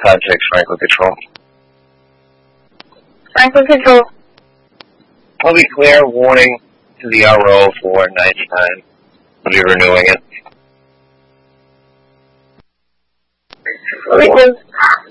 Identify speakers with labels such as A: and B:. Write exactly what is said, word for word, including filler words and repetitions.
A: Context Franklin Control.
B: Franklin Control.
A: I'll be clear, warning to the R O for ninety-nine. I'll be renewing it.
B: Wait,